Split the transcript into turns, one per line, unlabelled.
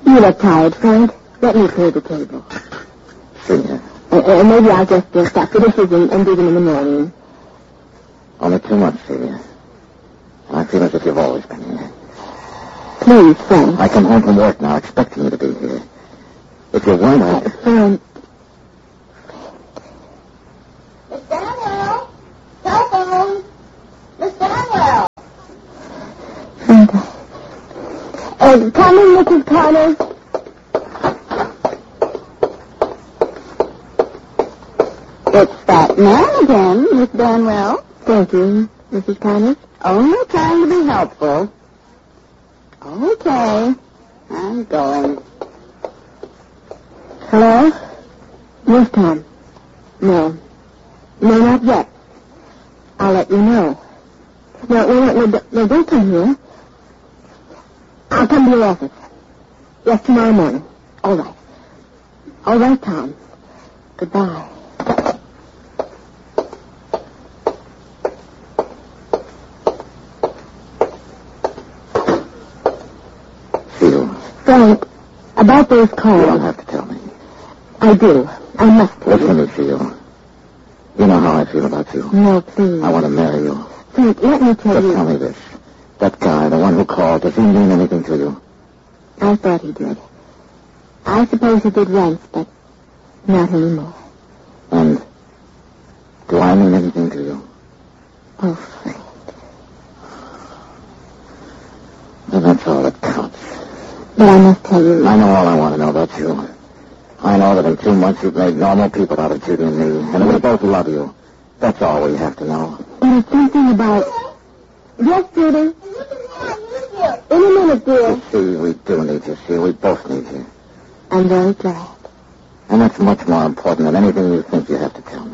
You look tired, Frank. Let me clear the table.
Sure.
Maybe I'll just stop the dishes and do them in the morning.
Only too much, Celia. I feel as if you've always been here.
Please, Frank.
I come home from work now expecting you to be here. If you weren't, I'd...
Frank.
Miss Daniel! Telephone! Miss Daniel!
Frank. Come in, Mrs. Connors.
It's that man again, Miss Danwell.
Thank you, Mrs. Connors.
Only trying to be helpful. Okay. I'm going.
Hello? Yes, Tom. No, not yet. I'll let you know. No, don't come here. I'll come to your office. Yes, tomorrow morning. All right. All right, Tom. Goodbye. Frank, about those calls...
You don't have to tell me.
I do. I must tell
Listen to me, Theo. You know how I feel about you.
No, please.
I want to marry you.
Frank, let me tell
Just
you...
tell me this. That guy, the one who called, does he mean anything to you?
I thought he did. I suppose he did once, but not anymore.
And do I mean anything to you?
Oh, Frank.
Well, that's all that counts.
But I must tell you...
I know all I want to know about you. I know that in 2 months you've made normal people out of Judy and me, and we both love you. That's all we have to know.
But it's something about... Yes, Judy? In a minute, dear.
You see, we do need you, see. We both need you.
I'm very glad.
And that's much more important than anything you think you have to tell me.